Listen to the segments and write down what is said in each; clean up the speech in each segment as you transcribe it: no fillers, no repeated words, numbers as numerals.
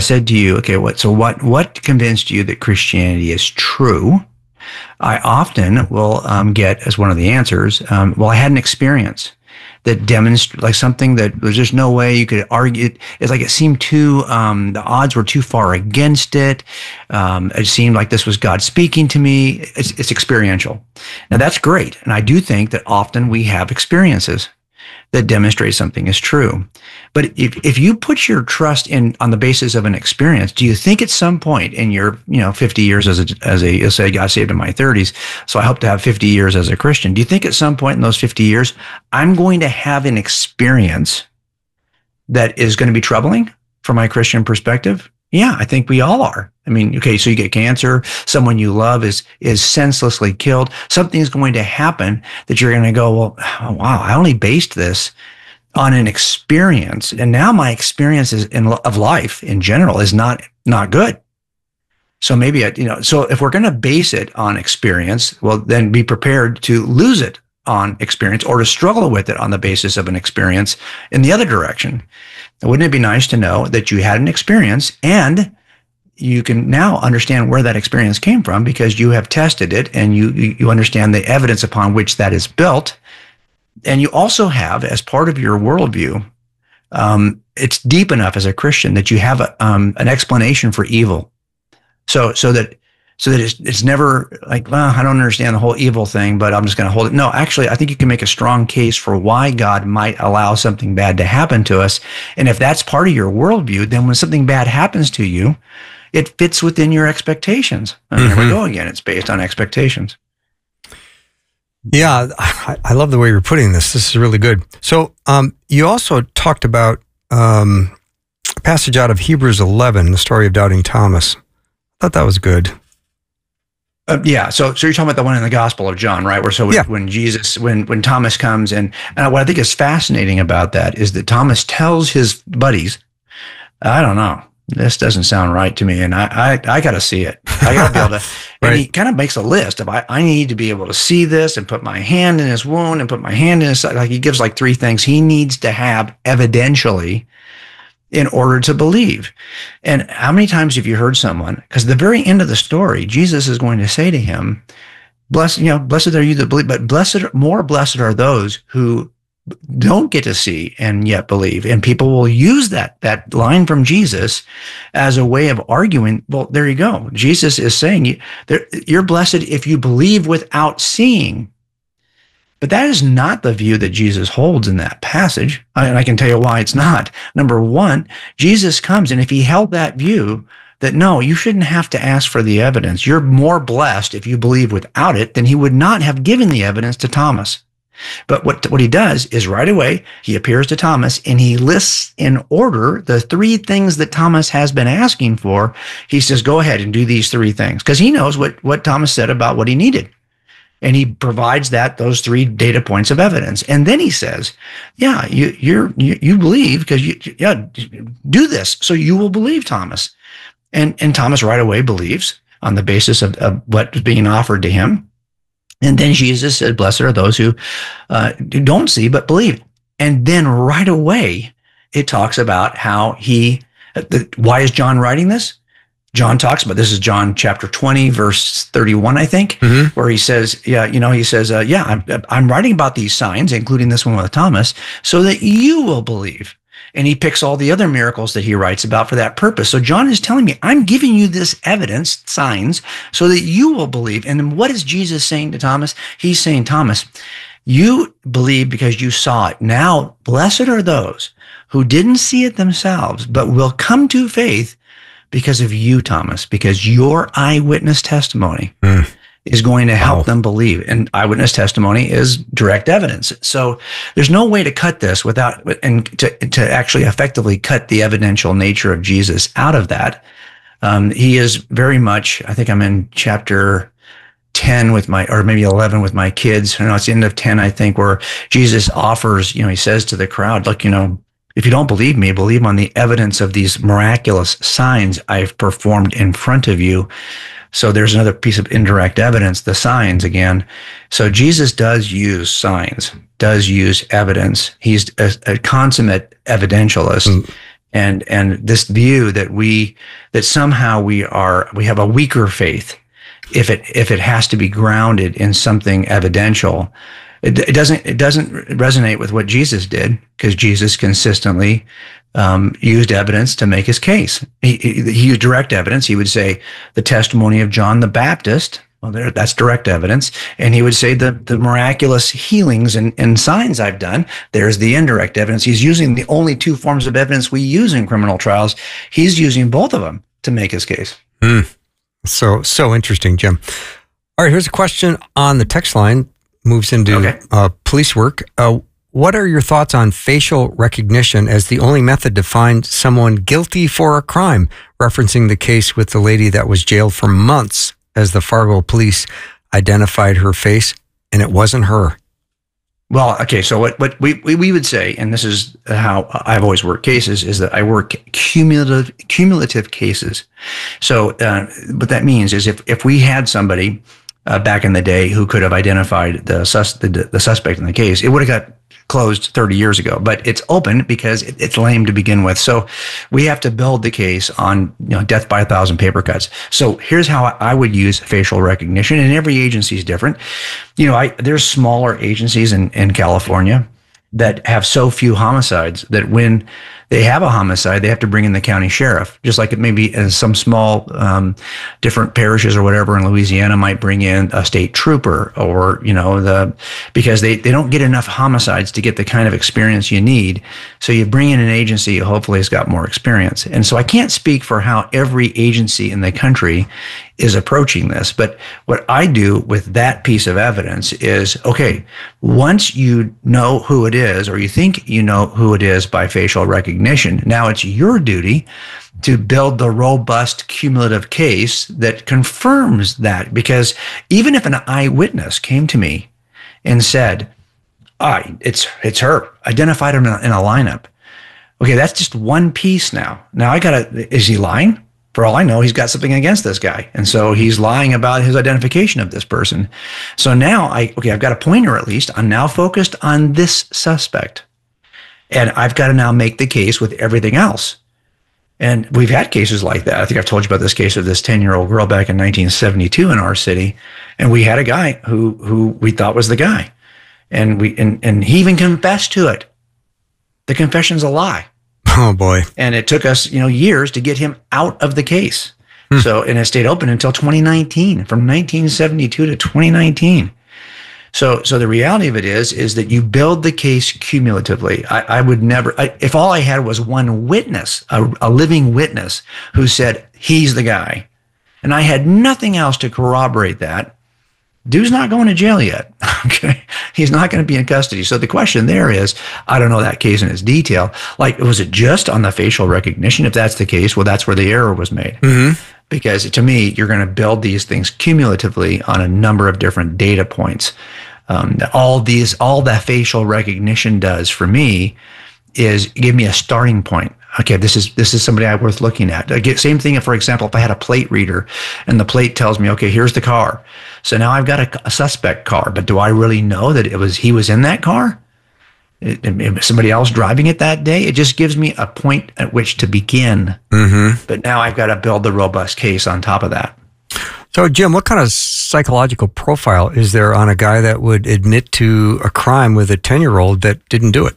said to you, okay, what convinced you that Christianity is true? I often will get as one of the answers, well, I had an experience that demonstrates like something that there's just no way you could argue it. It's like it seemed too, the odds were too far against it. It seemed like this was God speaking to me. It's experiential. Now that's great. And I do think that often we have experiences that demonstrate something is true. But if you put your trust in on the basis of an experience, do you think at some point in your 50 years as a let's say I got saved in my 30s, so I hope to have 50 years as a Christian. Do you think at some point in those 50 years I'm going to have an experience that is going to be troubling from my Christian perspective? Yeah, I think we all are. I mean, okay, so you get cancer, someone you love is senselessly killed. Something is going to happen that you're going to go, well, wow, I only based this on an experience. And now my experience of life in general is not good. So maybe, so if we're going to base it on experience, well, then be prepared to lose it on experience or to struggle with it on the basis of an experience in the other direction. Wouldn't it be nice to know that you had an experience and you can now understand where that experience came from because you have tested it and you understand the evidence upon which that is built. And you also have, as part of your worldview, it's deep enough as a Christian that you have an explanation for evil. So that it's never like, well, I don't understand the whole evil thing, but I'm just going to hold it. No, actually, I think you can make a strong case for why God might allow something bad to happen to us. And if that's part of your worldview, then when something bad happens to you, it fits within your expectations. And there we go again. It's based on expectations. Yeah, I love the way you're putting this. This is really good. So you also talked about a passage out of Hebrews 11, the story of doubting Thomas. I thought that was good. Yeah. So you're talking about the one in the Gospel of John, right? When Thomas comes and what I think is fascinating about that is that Thomas tells his buddies, I don't know, this doesn't sound right to me. And I got to see it. I got to be able to, and he kind of makes a list of, I need to be able to see this and put my hand in his wound and put my hand in his side. Like he gives like 3 things he needs to have evidentially in order to believe. And how many times have you heard someone, because at the very end of the story, Jesus is going to say to him, blessed are you that believe, but more blessed are those who don't get to see and yet believe. And people will use that line from Jesus as a way of arguing. Well, there you go. Jesus is saying you're blessed if you believe without seeing. But that is not the view that Jesus holds in that passage. And I can tell you why it's not. Number one, Jesus comes, and if he held that view, that no, you shouldn't have to ask for the evidence. You're more blessed if you believe without it, then he would not have given the evidence to Thomas. But what he does is right away, he appears to Thomas and he lists in order the 3 things that Thomas has been asking for. He says, go ahead and do these 3 things, because he knows what Thomas said about what he needed. And he provides those 3 data points of evidence. And then he says, yeah, you believe because do this. So you will believe, Thomas. And Thomas right away believes on the basis of what's being offered to him. And then Jesus said, blessed are those who don't see, but believe. And then right away, it talks about how why is John writing this? John talks about, this is John chapter 20, verse 31, I think, where he says, I'm writing about these signs, including this one with Thomas, so that you will believe. And he picks all the other miracles that he writes about for that purpose. So John is telling me, I'm giving you this evidence, signs, so that you will believe. And then what is Jesus saying to Thomas? He's saying, Thomas, you believe because you saw it. Now, blessed are those who didn't see it themselves, but will come to faith because of you, Thomas, because your eyewitness testimony is going to help them believe. And eyewitness testimony is direct evidence. So there's no way to cut this to actually effectively cut the evidential nature of Jesus out of that. He is very much, I think I'm in chapter 10 or maybe 11 with my kids. It's the end of 10, I think, where Jesus offers, he says to the crowd, look, if you don't believe me, believe on the evidence of these miraculous signs I've performed in front of you. So there's another piece of indirect evidence, the signs again. So Jesus does use signs, does use evidence. He's a consummate evidentialist. And this view that somehow we have a weaker faith if it has to be grounded in something evidential. It doesn't resonate with what Jesus did, because Jesus consistently used evidence to make his case. He used direct evidence. He would say the testimony of John the Baptist. Well, that's direct evidence. And he would say the miraculous healings and signs I've done. There's the indirect evidence. He's using the only two forms of evidence we use in criminal trials. He's using both of them to make his case. So interesting, Jim. All right, here's a question on the text line. Moves into police work. What are your thoughts on facial recognition as the only method to find someone guilty for a crime? Referencing the case with the lady that was jailed for months as the Fargo police identified her face, and it wasn't her. Well, okay, so what we would say, and this is how I've always worked cases, is that I work cumulative cases. So what that means is if we had somebody back in the day who could have identified the suspect in the case, it would have got closed 30 years ago, but it's open because it's lame to begin with. So we have to build the case on death by 1,000 paper cuts. So here's how I would use facial recognition, and every agency is different. There's smaller agencies in California that have so few homicides that when they have a homicide, they have to bring in the county sheriff, just like it may be in some small different parishes or whatever in Louisiana might bring in a state trooper, or because they don't get enough homicides to get the kind of experience you need. So you bring in an agency who hopefully has got more experience. And so I can't speak for how every agency in the country is approaching this. But what I do with that piece of evidence is, okay, once you know who it is, or you think you know who it is by facial recognition, now it's your duty to build the robust cumulative case that confirms that. Because even if an eyewitness came to me and said, it's her, identified him in a lineup. Okay, that's just one piece now. Now is he lying? For all I know, he's got something against this guy. And so he's lying about his identification of this person. So now I've got a pointer at least. I'm now focused on this suspect. And I've got to now make the case with everything else. And we've had cases like that. I think I've told you about this case of this 10-year-old girl back in 1972 in our city. And we had a guy who we thought was the guy. And he even confessed to it. The confession's a lie. Oh boy. And it took us, years to get him out of the case. So, and it stayed open until 2019, from 1972 to 2019. So the reality of it is that you build the case cumulatively. I would never, if all I had was one witness, a living witness who said he's the guy, and I had nothing else to corroborate that, dude's not going to jail yet. Okay. He's not going to be in custody. So the question there is, I don't know that case in its detail. Like, was it just on the facial recognition? If that's the case, well, that's where the error was made. Mm-hmm. Because to me, you're going to build these things cumulatively on a number of different data points. All that facial recognition does for me is give me a starting point. Okay, this is somebody worth looking at. Same thing, for example, if I had a plate reader and the plate tells me, okay, here's the car. So now I've got a suspect car, but do I really know that he was in that car? Somebody else driving it that day? It just gives me a point at which to begin. Mm-hmm. But now I've got to build the robust case on top of that. So, Jim, what kind of psychological profile is there on a guy that would admit to a crime with a 10-year-old that didn't do it?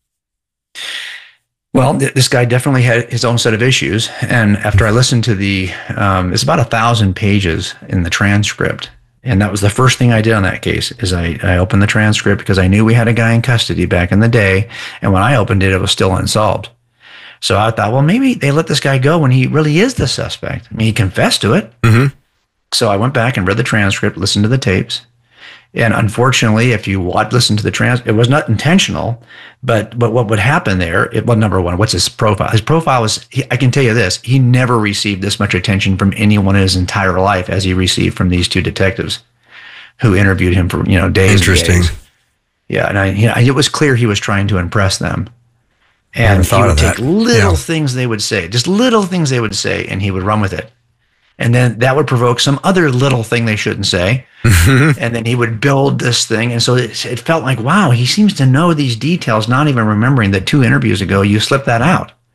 Well, this guy definitely had his own set of issues. And after I listened to it's about 1,000 pages in the transcript. And that was the first thing I did on that case is I opened the transcript because I knew we had a guy in custody back in the day. And when I opened it, it was still unsolved. So I thought, well, maybe they let this guy go when he really is the suspect. I mean, he confessed to it. Mm-hmm. So I went back and read the transcript, listened to the tapes. And unfortunately, if you listen to the transcript, it was not intentional, but what would happen there, number one, what's his profile? His profile was, I can tell you this, he never received this much attention from anyone in his entire life as he received from these two detectives who interviewed him for, days. Interesting. Days. Yeah, and it was clear he was trying to impress them. And he would take little things they would say, just little things they would say, and he would run with it. And then that would provoke some other little thing they shouldn't say. And then he would build this thing. And so it felt like, wow, he seems to know these details, not even remembering that 2 interviews ago, you slipped that out.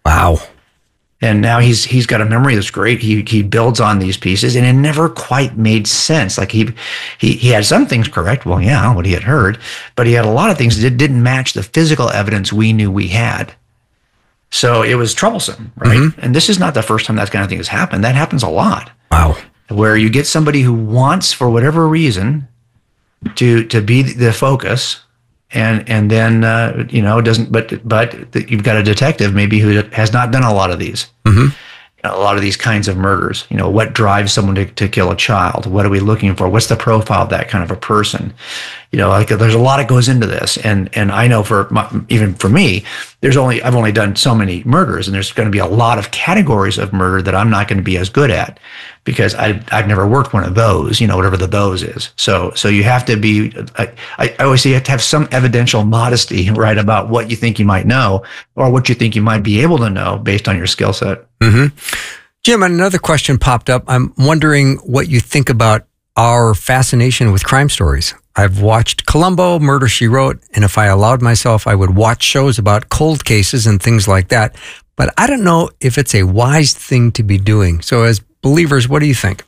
Wow. And now he's got a memory that's great. He builds on these pieces, and it never quite made sense. Like he had some things correct. Well, yeah, what he had heard, but he had a lot of things that didn't match the physical evidence we knew we had. So it was troublesome, right? Mm-hmm. And this is not the first time that kind of thing has happened. That happens a lot. Wow. Where you get somebody who wants, for whatever reason, to be the focus. And then doesn't, but you've got a detective maybe who has not done a lot of these, a lot of these kinds of murders. What drives someone to kill a child? What are we looking for? What's the profile of that kind of a person? Like there's a lot that goes into this, and I know even for me, I've only done so many murders, and there's going to be a lot of categories of murder that I'm not going to be as good at because I've never worked one of those, whatever the those is. So you have to be. I always say you have to have some evidential modesty, right, about what you think you might know or what you think you might be able to know based on your skill set. Mm-hmm. Jim, another question popped up. I'm wondering what you think about our fascination with crime stories. I've watched Columbo, Murder, She Wrote, and if I allowed myself, I would watch shows about cold cases and things like that. But I don't know if it's a wise thing to be doing. So as believers, what do you think?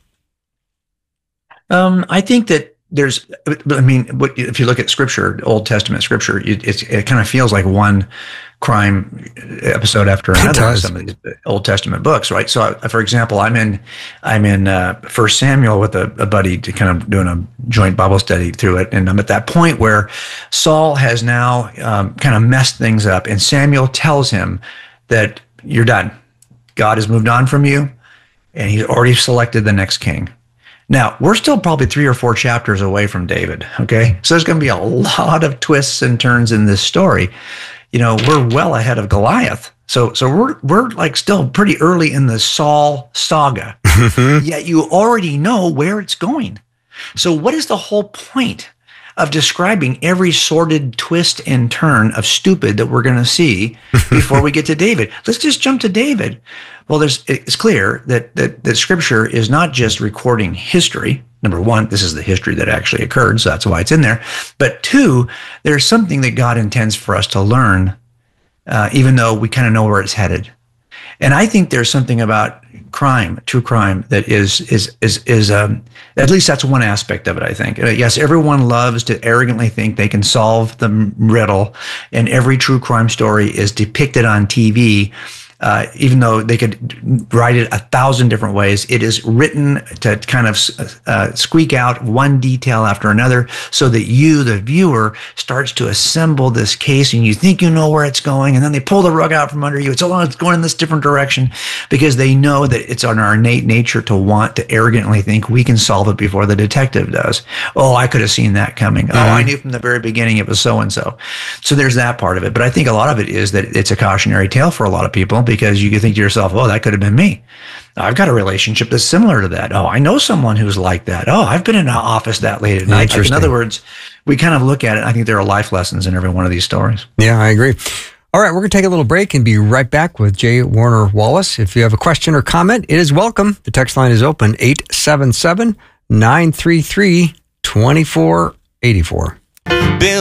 I think that if you look at Scripture, Old Testament Scripture, it kind of feels like one crime episode after another in some of these Old Testament books, right? So, for example, I'm in 1 Samuel with a buddy to kind of doing a joint Bible study through it, and I'm at that point where Saul has now kind of messed things up, and Samuel tells him that you're done. God has moved on from you, and he's already selected the next king. Now, we're still probably 3 or 4 chapters away from David, okay? So there's going to be a lot of twists and turns in this story. We're well ahead of Goliath. So we're like still pretty early in the Saul saga, yet you already know where it's going. So what is the whole point of describing every sordid twist and turn of stupid that we're going to see before we get to David? Let's just jump to David. Well, it's clear that Scripture is not just recording history. Number one, this is the history that actually occurred, so that's why it's in there. But 2, there's something that God intends for us to learn, even though we kind of know where it's headed. And I think there's something about crime, true crime, that is at least that's one aspect of it, I think. Yes, everyone loves to arrogantly think they can solve the riddle, and every true crime story is depicted on TV. Even though they could write it 1,000 different ways, it is written to kind of squeak out one detail after another so that you, the viewer, starts to assemble this case and you think you know where it's going, and then they pull the rug out from under you. It's going in this different direction because they know that it's on our innate nature to want to arrogantly think we can solve it before the detective does. Oh, I could have seen that coming. Oh, I knew from the very beginning it was so-and-so. So there's that part of it. But I think a lot of it is that it's a cautionary tale for a lot of people, because you can think to yourself, oh, that could have been me. I've got a relationship that's similar to that. Oh, I know someone who's like that. Oh, I've been in an office that late at night. In other words, we kind of look at it. I think there are life lessons in every one of these stories. Yeah, I agree. All right, we're going to take a little break and be right back with J. Warner Wallace. If you have a question or comment, it is welcome. The text line is open, 877-933-2484.